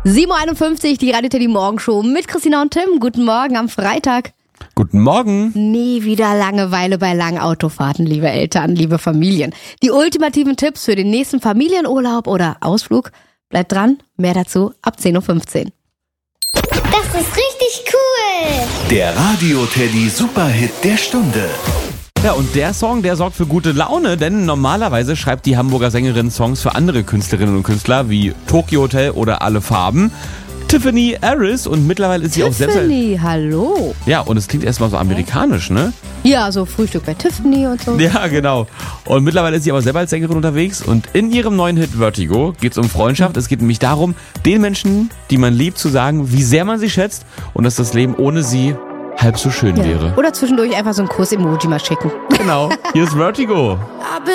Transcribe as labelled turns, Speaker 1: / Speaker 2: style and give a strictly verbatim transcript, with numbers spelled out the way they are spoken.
Speaker 1: sieben Uhr einundfünfzig, die Radio Teddy Morgenshow mit Christina und Tim. Guten Morgen am Freitag.
Speaker 2: Guten Morgen.
Speaker 1: Nie wieder Langeweile bei langen Autofahrten, liebe Eltern, liebe Familien. Die ultimativen Tipps für den nächsten Familienurlaub oder Ausflug. Bleibt dran, mehr dazu ab zehn Uhr fünfzehn.
Speaker 3: Das ist richtig cool.
Speaker 4: Der Radio Teddy Superhit der Stunde.
Speaker 2: Ja, und der Song, der sorgt für gute Laune, denn normalerweise schreibt die Hamburger Sängerin Songs für andere Künstlerinnen und Künstler wie Tokyo Hotel oder Alle Farben. Tiffany Harris, und mittlerweile ist sie auch selbst...
Speaker 1: Tiffany, hallo.
Speaker 2: Ja, und es klingt erstmal so amerikanisch, ne?
Speaker 1: Ja, so Frühstück bei Tiffany und so.
Speaker 2: Ja, genau. Und mittlerweile ist sie aber selber als Sängerin unterwegs, und in ihrem neuen Hit Vertigo geht es um Freundschaft. Es geht nämlich darum, den Menschen, die man liebt, zu sagen, wie sehr man sie schätzt und dass das Leben ohne sie halb so schön
Speaker 1: Ja.
Speaker 2: wäre.
Speaker 1: Oder zwischendurch einfach so ein Kuss-Emoji mal schicken.
Speaker 2: Genau. Hier ist Vertigo.